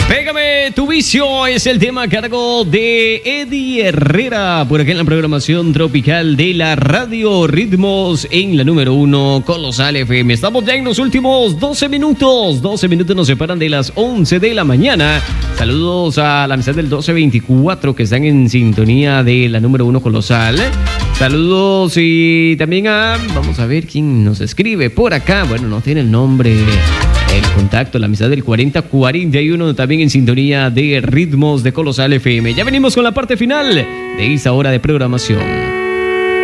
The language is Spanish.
Pégame tu vicio es el tema a cargo de Eddie Herrera, por acá en la programación tropical de la radio Ritmos en la número 1 Colosal FM. Estamos ya en los últimos 12 minutos. 12 minutos nos separan de las 11 de la mañana. Saludos a la amistad del 1224 que están en sintonía de la número 1 Colosal. Saludos y también vamos a ver quién nos escribe por acá. Bueno, no tiene el nombre, el contacto, la amistad del 4041, también en sintonía de Ritmos de Colosal FM. Ya venimos con la parte final de esta hora de programación.